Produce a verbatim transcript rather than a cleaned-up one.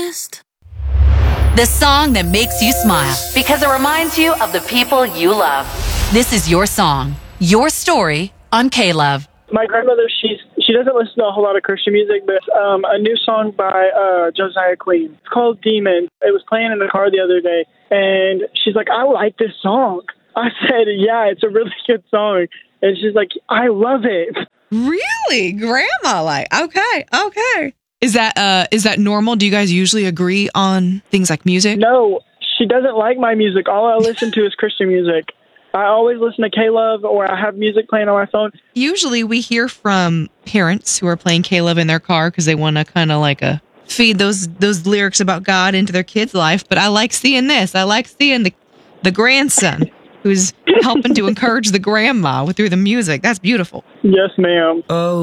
honest. The song that makes you smile because it reminds you of the people you love. This is your song, your story on K-Love. My grandmother, she's she doesn't listen to a whole lot of Christian music, but um, a new song by uh, Josiah Queen. It's called Demon. It was playing in the car the other day, and she's like, I like this song. I said, yeah, it's a really good song. And she's like, I love it. Really? Grandma like, okay, okay. Is that uh is that normal? Do you guys usually agree on things like music? No, she doesn't like my music. All I listen to is Christian music. I always listen to K-Love, or I have music playing on my phone. Usually we hear from parents who are playing K-Love in their car because they want to kind of like a feed those those lyrics about God into their kid's life. But I like seeing this. I like seeing the the grandson who's helping to encourage the grandma through the music. That's beautiful. Yes, ma'am. Oh.